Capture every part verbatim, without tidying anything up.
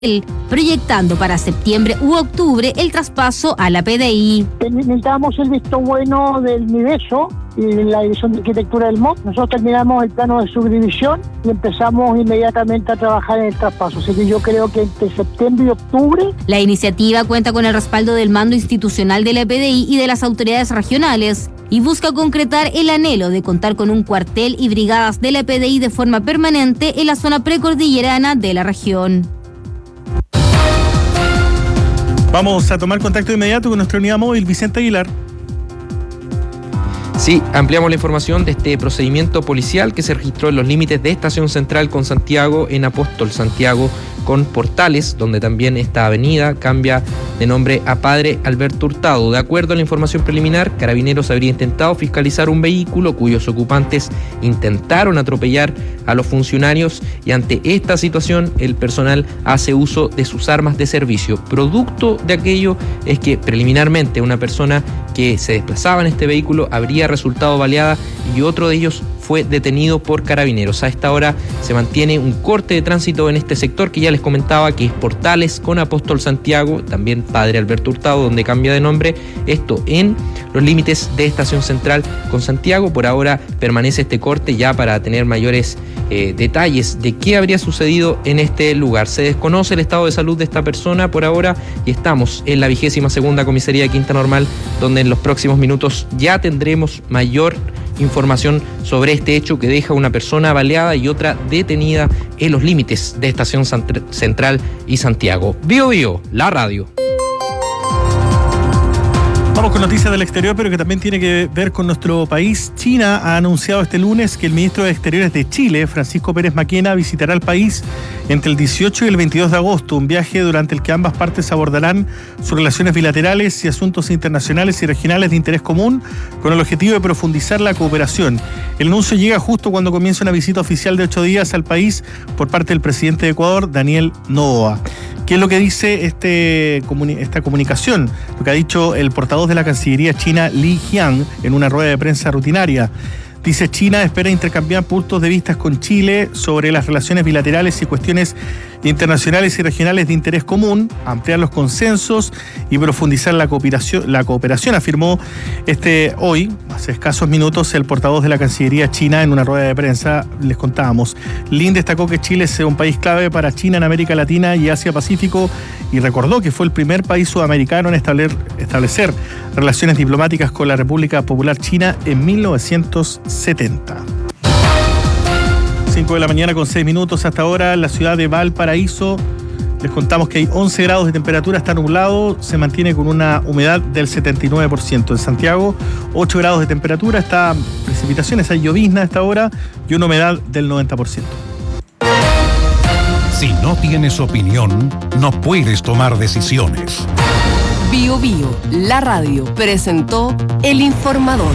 proyectando para septiembre u octubre el traspaso a la P D I. Necesitamos el visto bueno del MIDESO y de la Dirección de Arquitectura del M O P. Nosotros terminamos el plano de subdivisión y empezamos inmediatamente a trabajar en el traspaso. Así que yo creo que entre septiembre y octubre... La iniciativa cuenta con el respaldo del mando institucional de la P D I y de las autoridades regionales y busca concretar el anhelo de contar con un cuartel y brigadas de la P D I de forma permanente en la zona precordillerana de la región. Vamos a tomar contacto de inmediato con nuestra unidad móvil, Vicente Aguilar. Sí, ampliamos la información de este procedimiento policial que se registró en los límites de Estación Central con Santiago, en Apóstol Santiago con Portales, donde también esta avenida cambia de nombre a Padre Alberto Hurtado. De acuerdo a la información preliminar, Carabineros habría intentado fiscalizar un vehículo cuyos ocupantes intentaron atropellar a los funcionarios y ante esta situación el personal hace uso de sus armas de servicio. Producto de aquello es que preliminarmente una persona que se desplazaba en este vehículo habría resultado baleada y otro de ellos fue detenido por Carabineros. A esta hora se mantiene un corte de tránsito en este sector que ya les comentaba, que es Portales con Apóstol Santiago, también Padre Alberto Hurtado, donde cambia de nombre. Esto en los límites de Estación Central con Santiago. Por ahora permanece este corte ya para tener mayores eh, detalles de qué habría sucedido en este lugar. Se desconoce el estado de salud de esta persona por ahora y estamos en la vigésima segunda comisaría de Quinta Normal, donde en los próximos minutos ya tendremos mayor información sobre este hecho que deja una persona baleada y otra detenida en los límites de Estación Central y Santiago. Bio Bio, la radio. Vamos con noticias del exterior, pero que también tiene que ver con nuestro país. China ha anunciado este lunes que el ministro de Exteriores de Chile, Francisco Pérez Maquena, visitará el país entre el dieciocho y el veintidós de agosto, un viaje durante el que ambas partes abordarán sus relaciones bilaterales y asuntos internacionales y regionales de interés común, con el objetivo de profundizar la cooperación. El anuncio llega justo cuando comienza una visita oficial de ocho días al país por parte del presidente de Ecuador, Daniel Noboa. ¿Qué es lo que dice este, esta comunicación? Lo que ha dicho el portavoz de la Cancillería china, Li Jian, en una rueda de prensa rutinaria. Dice: China espera intercambiar puntos de vista con Chile sobre las relaciones bilaterales y cuestiones internacionales y regionales de interés común, ampliar los consensos y profundizar la cooperación, la cooperación, afirmó este hoy, hace escasos minutos, el portavoz de la Cancillería china en una rueda de prensa. Les contábamos. Lin destacó que Chile es un país clave para China en América Latina y Asia-Pacífico y recordó que fue el primer país sudamericano en establecer, establecer relaciones diplomáticas con la República Popular China en mil novecientos setenta. cinco de la mañana con seis minutos hasta ahora en la ciudad de Valparaíso. Les contamos que hay once grados de temperatura, está nublado, se mantiene con una humedad del setenta y nueve por ciento. En Santiago, ocho grados de temperatura, está precipitaciones, hay llovizna a esta hora y una humedad del noventa por ciento. Si no tienes opinión, no puedes tomar decisiones. Bio Bio, la radio, presentó El Informador.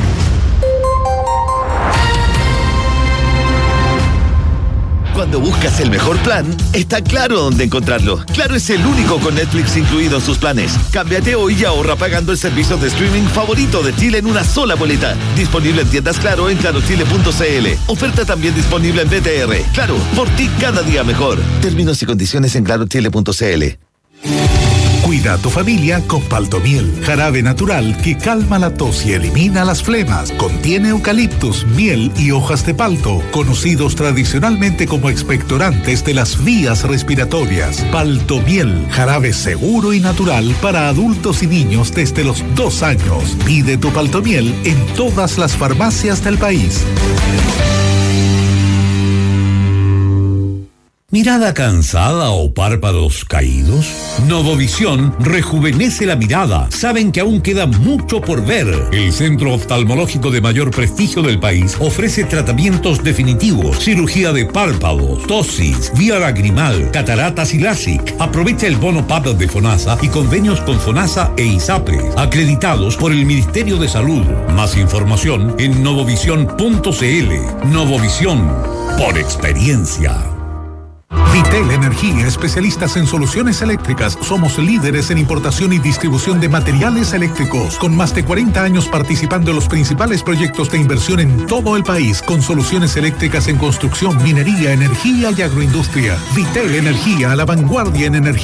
Cuando buscas el mejor plan, está Claro dónde encontrarlo. Claro es el único con Netflix incluido en sus planes. Cámbiate hoy y ahorra pagando el servicio de streaming favorito de Chile en una sola boleta. Disponible en tiendas Claro en claro chile punto c l. Oferta también disponible en B T R. Claro, por ti cada día mejor. Términos y condiciones en claro chile punto c l. Cuida a tu familia con Paltomiel, jarabe natural que calma la tos y elimina las flemas. Contiene eucaliptus, miel y hojas de palto, conocidos tradicionalmente como expectorantes de las vías respiratorias. Paltomiel, jarabe seguro y natural para adultos y niños desde los dos años. Pide tu Paltomiel en todas las farmacias del país. ¿Mirada cansada o párpados caídos? Novovisión rejuvenece la mirada. Saben que aún queda mucho por ver. El centro oftalmológico de mayor prestigio del país ofrece tratamientos definitivos, cirugía de párpados, tosis, vía lagrimal, cataratas y LASIK. Aprovecha el bono P A P de FONASA y convenios con FONASA e ISAPRES, acreditados por el Ministerio de Salud. Más información en novovisión punto c l. Novovisión, por experiencia. Vitel Energía, especialistas en soluciones eléctricas. Somos líderes en importación y distribución de materiales eléctricos, con más de cuarenta años participando en los principales proyectos de inversión en todo el país, con soluciones eléctricas en construcción, minería, energía y agroindustria. Vitel Energía, a la vanguardia en energía.